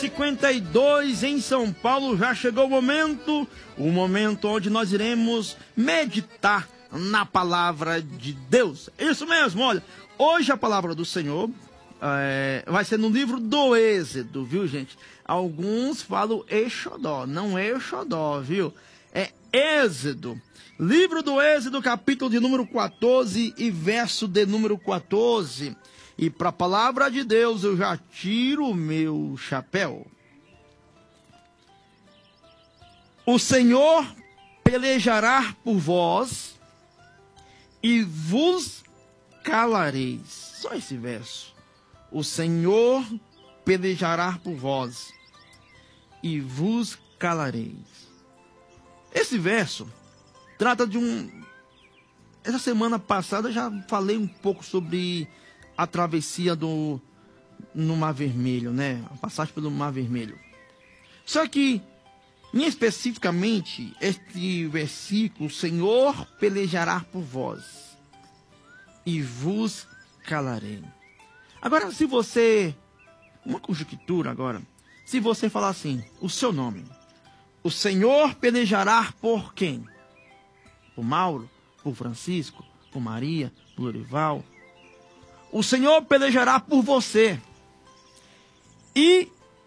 9h52 em São Paulo, já chegou o momento onde nós iremos meditar na palavra de Deus. Isso mesmo, olha, hoje a palavra do Senhor vai ser no livro do Êxodo, viu, gente? Alguns falam Exodó, não é Exodó, viu? É Êxodo. Livro do Êxodo, capítulo de número 14 e verso de número 14. E para a palavra de Deus eu já tiro o meu chapéu. O Senhor pelejará por vós e vos calareis. Só esse verso. O Senhor pelejará por vós e vos calareis. Esse verso trata de Essa semana passada eu já falei um pouco sobre a travessia no Mar Vermelho, né? A passagem pelo Mar Vermelho. Só que, especificamente, este versículo, o Senhor pelejará por vós e vos calarei. Agora, uma conjectura agora, se você falar assim, o seu nome, o Senhor pelejará por quem? Por Mauro, por Francisco, por Maria, por Lorival. O Senhor pelejará por você e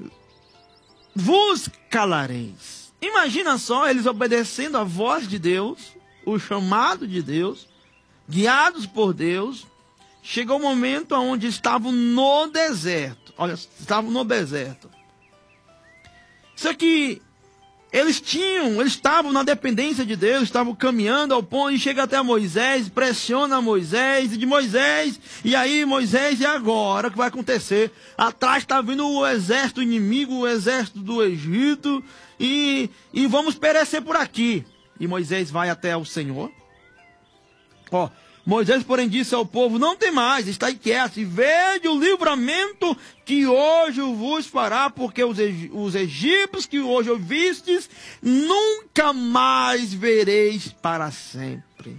vos calareis. Imagina só eles obedecendo a voz de Deus, o chamado de Deus, guiados por Deus. Chegou o momento onde estavam no deserto. Olha, estavam no deserto. Só que eles estavam na dependência de Deus, estavam caminhando ao ponto e chega até Moisés, pressiona Moisés, e aí Moisés, e agora o que vai acontecer? Atrás está vindo o exército inimigo, o exército do Egito, e vamos perecer por aqui. E Moisés vai até o Senhor. Moisés, porém, disse ao povo, não tem mais, estai quieto, e vede o livramento que hoje vos fará, porque os egípcios que hoje ouvistes, nunca mais vereis para sempre.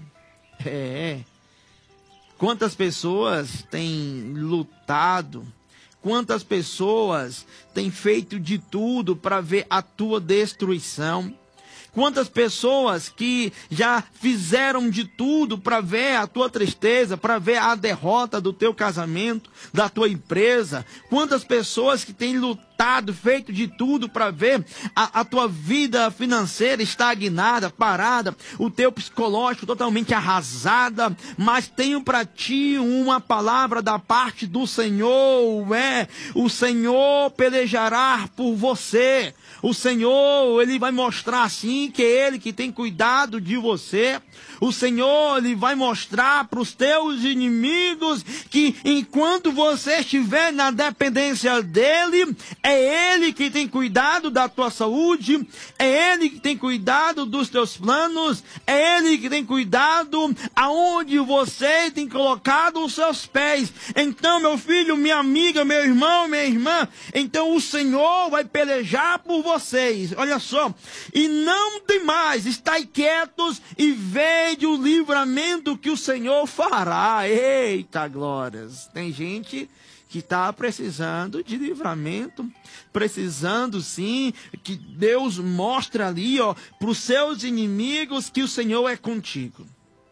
Quantas pessoas têm lutado, quantas pessoas têm feito de tudo para ver a tua destruição. Quantas pessoas que já fizeram de tudo para ver a tua tristeza, para ver a derrota do teu casamento, da tua empresa. Quantas pessoas que têm lutado, feito de tudo para ver a tua vida financeira estagnada, parada, o teu psicológico totalmente arrasada. Mas tenho para ti uma palavra da parte do Senhor. O Senhor pelejará por você. O Senhor, Ele vai mostrar assim que é Ele que tem cuidado de você. O Senhor, Ele vai mostrar para os teus inimigos que enquanto você estiver na dependência dEle, é Ele que tem cuidado da tua saúde, é Ele que tem cuidado dos teus planos, é Ele que tem cuidado aonde você tem colocado os seus pés. Então, meu filho, minha amiga, meu irmão, minha irmã, então o Senhor vai pelejar por vocês. Olha só, e não tem mais, estai quietos e vede o livramento que o Senhor fará. Eita glórias, tem gente que está precisando de livramento, precisando sim, que Deus mostre ali, para os seus inimigos que o Senhor é contigo.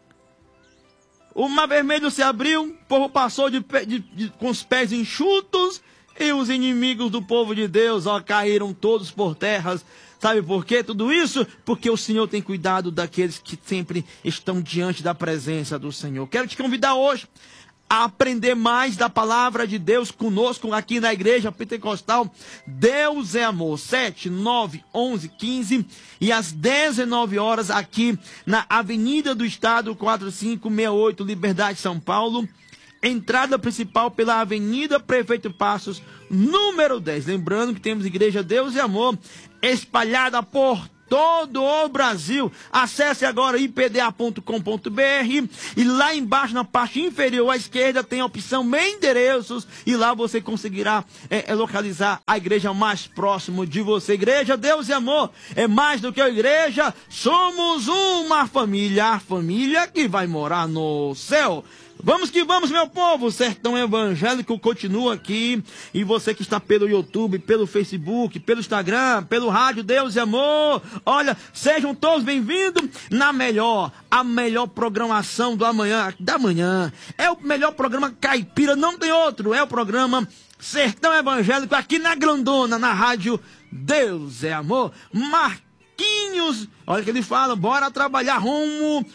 O Mar Vermelho se abriu, o povo passou com os pés enxutos, e os inimigos do povo de Deus, caíram todos por terras. Sabe por quê tudo isso? Porque o Senhor tem cuidado daqueles que sempre estão diante da presença do Senhor. Quero te convidar hoje a aprender mais da palavra de Deus conosco aqui na Igreja Pentecostal Deus é Amor, 7, 9, 11, 15 e às 19 horas aqui na Avenida do Estado 4568, Liberdade, São Paulo. Entrada principal pela Avenida Prefeito Passos, número 10. Lembrando que temos Igreja Deus e Amor espalhada por todo o Brasil. Acesse agora ipda.com.br e lá embaixo na parte inferior à esquerda tem a opção endereços e lá você conseguirá localizar a igreja mais próxima de você. Igreja Deus e Amor é mais do que a igreja, somos uma família, a família que vai morar no céu. Vamos que vamos, meu povo. O Sertão Evangélico continua aqui. E você que está pelo YouTube, pelo Facebook, pelo Instagram, pelo rádio Deus e Amor. Olha, sejam todos bem-vindos a melhor programação da manhã. É o melhor programa caipira, não tem outro. É o programa Sertão Evangélico aqui na Grandona, na rádio Deus é Amor. Marquinhos, olha que ele fala, bora trabalhar rumo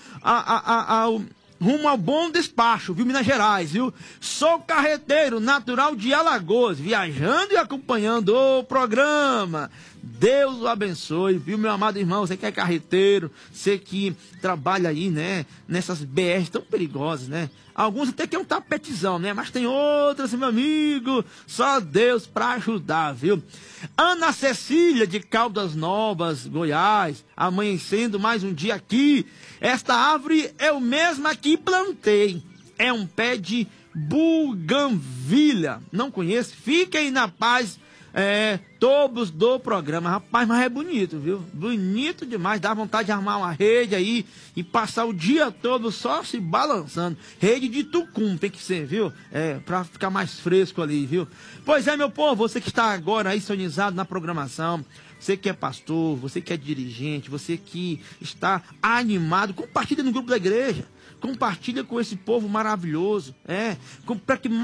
ao bom despacho, viu, Minas Gerais, viu? Sou carreteiro natural de Alagoas, viajando e acompanhando o programa. Deus o abençoe, viu, meu amado irmão? Você que é carreteiro, você que trabalha aí, né, nessas BRs tão perigosas, né? Alguns até que é um tapetezão, né? Mas tem outras, meu amigo, só Deus pra ajudar, viu? Ana Cecília de Caldas Novas, Goiás, amanhecendo mais um dia aqui. Esta árvore eu mesma que plantei. É um pé de buganvília. Não conheço? Fiquem na paz, todos do programa. Rapaz, mas é bonito, viu? Bonito demais. Dá vontade de armar uma rede aí e passar o dia todo só se balançando. Rede de tucum tem que ser, viu? Pra ficar mais fresco ali, viu? Pois é, meu povo, você que está agora aí sintonizado na programação, você que é pastor, você que é dirigente, você que está animado, compartilha no grupo da igreja, compartilha com esse povo maravilhoso, para que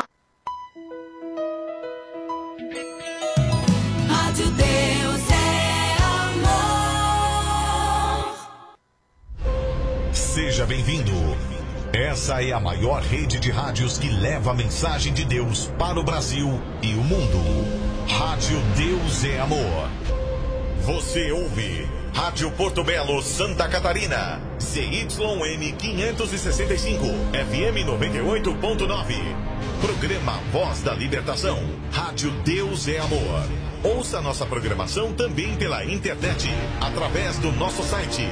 Rádio Deus é Amor. Seja bem-vindo. Essa é a maior rede de rádios que leva a mensagem de Deus para o Brasil e o mundo. Rádio Deus é Amor. Você ouve Rádio Porto Belo, Santa Catarina, ZYN 565, FM 98.9. Programa Voz da Libertação, Rádio Deus é Amor. Ouça nossa programação também pela internet, através do nosso site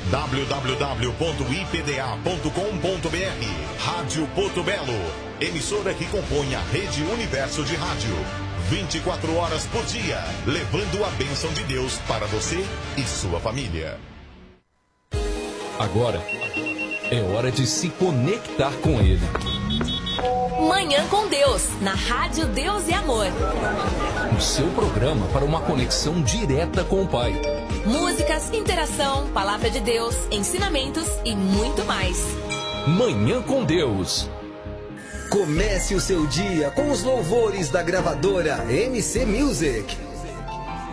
www.ipda.com.br. Rádio Porto Belo, emissora que compõe a Rede Universo de Rádio. 24 horas por dia, levando a bênção de Deus para você e sua família. Agora é hora de se conectar com Ele. Manhã com Deus, na Rádio Deus e Amor. O seu programa para uma conexão direta com o Pai. Músicas, interação, palavra de Deus, ensinamentos e muito mais. Manhã com Deus. Comece o seu dia com os louvores da gravadora MC Music.